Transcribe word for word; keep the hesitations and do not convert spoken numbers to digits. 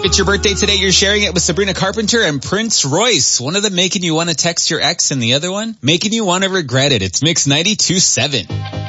It's your birthday today. You're sharing it with Sabrina Carpenter and Prince Royce. One of them making you want to text your ex and the other one making you want to regret it. It's Mix ninety-two point seven.